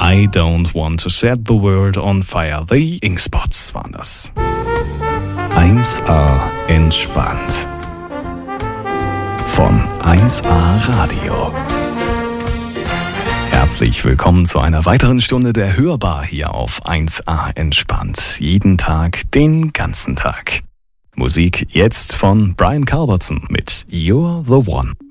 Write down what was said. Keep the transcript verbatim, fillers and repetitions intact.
I Don't Want to Set the World on Fire. The Inkspots waren das. eins A entspannt. Von eins A Radio. Herzlich willkommen zu einer weiteren Stunde der Hörbar hier auf eins A entspannt. Jeden Tag, den ganzen Tag. Musik jetzt von Brian Culbertson mit You're the One.